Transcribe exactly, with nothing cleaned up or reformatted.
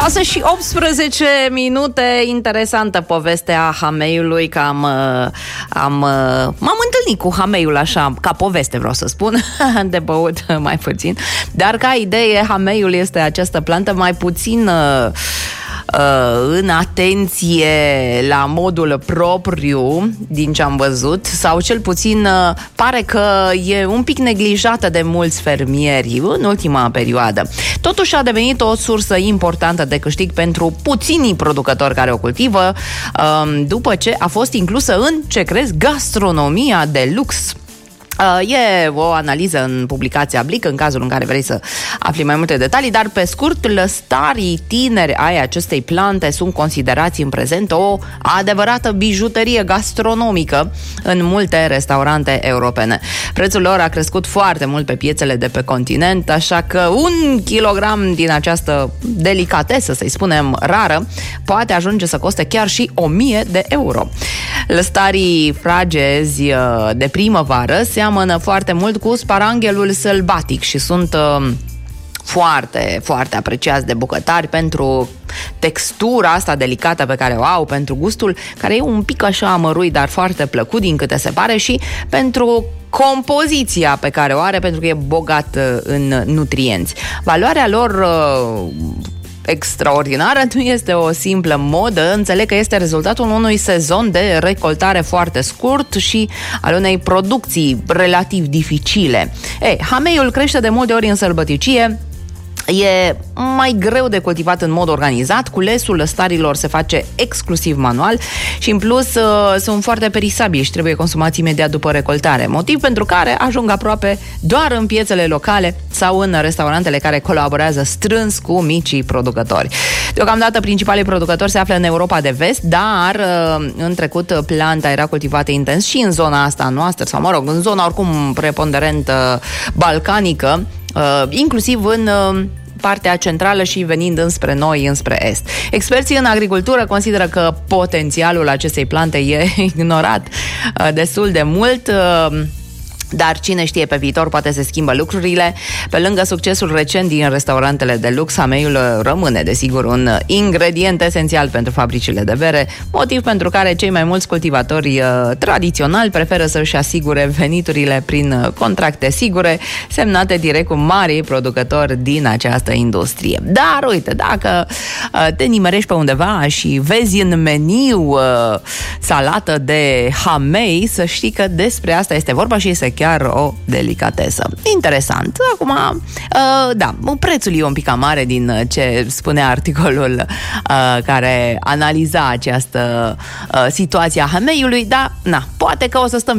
șase și optsprezece minute, interesantă povestea hameiului, că am, am, m-am întâlnit cu hameiul așa, ca poveste vreau să spun, de băut mai puțin, dar ca idee, hameiul este această plantă mai puțin în atenție la modul propriu, din ce am văzut, sau cel puțin pare că e un pic neglijată de mulți fermieri în ultima perioadă. Totuși a devenit o sursă importantă de câștig pentru puținii producători care o cultivă, după ce a fost inclusă în, ce crezi, gastronomia de lux. E o analiză în publicația Blick, în cazul în care vrei să afli mai multe detalii, dar pe scurt, lăstarii tineri ai acestei plante sunt considerați în prezent o adevărată bijuterie gastronomică în multe restaurante europene. Prețul lor a crescut foarte mult pe piețele de pe continent, așa că un kilogram din această delicatesă, să-i spunem rară, poate ajunge să coste chiar și o mie de euro. Lăstarii fragezi de primăvară seamănă foarte mult cu sparanghelul sălbatic și sunt uh, foarte, foarte apreciați de bucătari pentru textura asta delicată pe care o au, pentru gustul care e un pic așa amărui, dar foarte plăcut din câte se pare, și pentru compoziția pe care o are, pentru că e bogat uh, în nutrienți. Valoarea lor uh, extraordinară nu este o simplă modă, înțeleg că este rezultatul unui sezon de recoltare foarte scurt și al unei producții relativ dificile. Ei, hameiul crește de multe ori în sălbăticie, e mai greu de cultivat în mod organizat, culesul lăstarilor se face exclusiv manual și în plus uh, sunt foarte perisabili și trebuie consumați imediat după recoltare, motiv pentru care ajung aproape doar în piețele locale sau în restaurantele care colaborează strâns cu micii producători. Deocamdată principalii producători se află în Europa de Vest, dar uh, în trecut planta era cultivată intens și în zona asta noastră, sau mă rog, în zona oricum preponderent uh, balcanică, Uh, inclusiv în uh, partea centrală și venind înspre noi, înspre est. Experții în agricultură consideră că potențialul acestei plante e ignorat uh, destul de mult, uh, dar cine știe, pe viitor poate se schimbă lucrurile. Pe lângă succesul recent din restaurantele de lux, hameiul rămâne, desigur, un ingredient esențial pentru fabricile de bere, motiv pentru care cei mai mulți cultivatori uh, tradiționali preferă să-și asigure veniturile prin contracte sigure, semnate direct cu mari producători din această industrie. Dar, uite, dacă uh, te nimerești pe undeva și vezi în meniu uh, salată de hamei, să știi că despre asta este vorba și este chiar o delicatesă. Interesant. Acum, uh, da, prețul e un pic mare din ce spunea articolul uh, care analiza această uh, situație a hameiului, dar, na, poate că o să stăm